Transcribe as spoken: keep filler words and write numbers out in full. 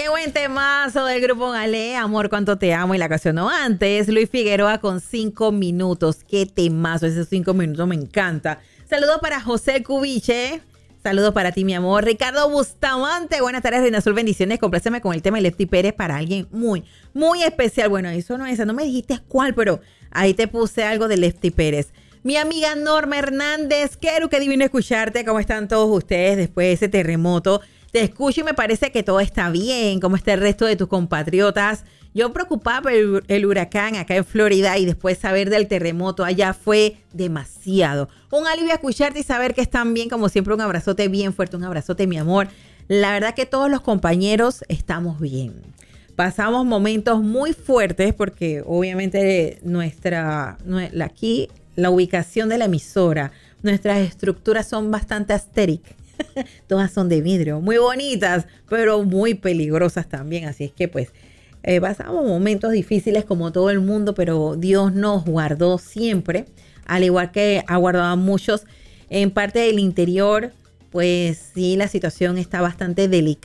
Qué buen temazo del grupo Galé, Amor, cuánto te amo, y la canción no antes, Luis Figueroa con cinco minutos. Qué temazo, esos cinco minutos me encanta. Saludos para José Cubiche, saludos para ti, mi amor. Ricardo Bustamante, buenas tardes, Reina Azul, bendiciones. Compláceme con el tema de Lefty Pérez para alguien muy, muy especial. Bueno, eso no es, no me dijiste cuál, pero ahí te puse algo de Lefty Pérez. Mi amiga Norma Hernández, Keru, qué divino escucharte. ¿Cómo están todos ustedes después de ese terremoto? Te escucho y me parece que todo está bien. ¿Cómo está el resto de tus compatriotas? Yo preocupada por el, el huracán acá en Florida, y después saber del terremoto allá fue demasiado. Un alivio escucharte y saber que están bien. Como siempre, un abrazote bien fuerte, un abrazote, mi amor. La verdad que todos los compañeros estamos bien. Pasamos momentos muy fuertes porque obviamente nuestra, aquí la ubicación de la emisora, nuestras estructuras son bastante astéricas. Todas son de vidrio, muy bonitas, pero muy peligrosas también. Así es que pues eh, pasamos momentos difíciles como todo el mundo, pero Dios nos guardó siempre, al igual que ha guardado a muchos en parte del interior. Pues sí, la situación está bastante delicada.